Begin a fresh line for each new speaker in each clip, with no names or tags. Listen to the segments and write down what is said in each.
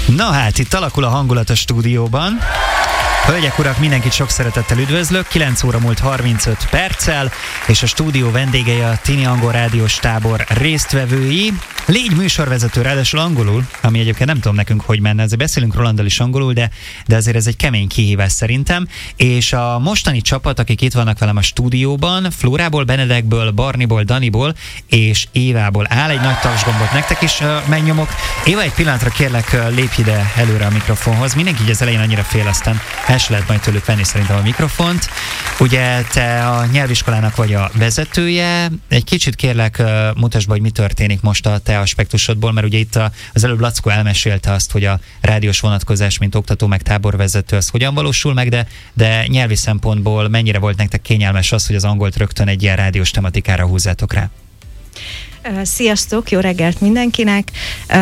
Na hát, itt alakul a hangulat a stúdióban. Hölgyek, urak, mindenkit sok szeretettel üdvözlök. 9 óra múlt 35 perccel, és a stúdió vendégei a Tini Angol Rádiós Tábor résztvevői. Légy műsorvezető, ráadásul angolul, ami egyébként nem tudom nekünk, hogy menne, ezért beszélünk Rolanddal is angolul, de azért ez egy kemény kihívás szerintem. És a mostani csapat, akik itt vannak velem a stúdióban, Flórából, Benedekből, Barniból, Daniból és Évából áll. Egy nagy tapsgombot nektek is megnyomok. Éva, egy pillanatra kérlek, lépj ide előre a mikrofonhoz. Mindenki így az elején annyira fél, aztán el se lehet majd tőlük venni szerintem a mikrofont. Ugye te a nyelviskolának vagy a vezetője. Egy kicsit kérlek, mutasd be, hogy mi történik most a te aspektusodból, mert ugye itt az előbb Lackó elmesélte azt, hogy a rádiós vonatkozás, mint oktató meg táborvezető, az hogyan valósul meg, de nyelvi szempontból mennyire volt nektek kényelmes az, hogy az angolt rögtön egy ilyen rádiós tematikára húzzátok rá?
Sziasztok, jó reggelt mindenkinek!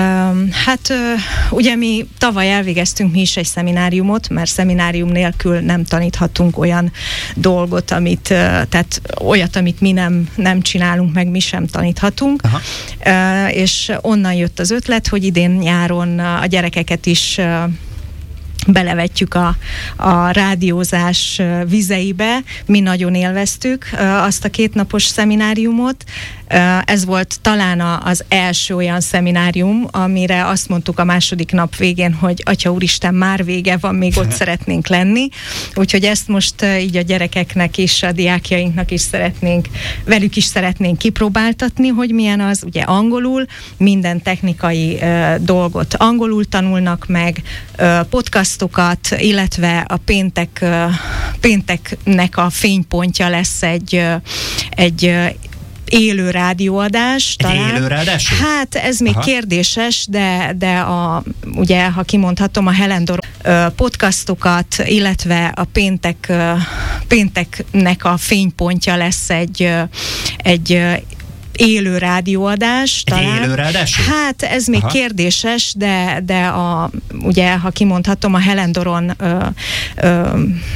Ugye mi tavaly elvégeztünk mi is egy szemináriumot, mert szeminárium nélkül nem taníthatunk olyan dolgot, tehát olyat, amit mi nem csinálunk, meg mi sem taníthatunk. És onnan jött az ötlet, hogy idén nyáron a gyerekeket is belevetjük a rádiózás vizeibe. Mi nagyon élveztük azt a 2 napos szemináriumot. Ez volt talán az első olyan szeminárium, amire azt mondtuk a második nap végén, hogy Atya Úristen, már vége van, még ott szeretnénk lenni. Úgyhogy ezt most így a gyerekeknek is, a diákjainknak is velük is szeretnénk kipróbáltatni, hogy milyen az, ugye angolul, minden technikai dolgot angolul tanulnak meg, podcastokat, illetve a pénteknek a fénypontja lesz egy élő rádióadás.
Egy élő ráadás?
Hát ez még kérdéses, de ugye, ha kimondhatom, a Helendor podcastokat, illetve a pénteknek a fénypontja lesz egy élő rádióadás.
Egy élő ráadás?
Hát ez még kérdéses, de ugye, ha kimondhatom, a Helendoron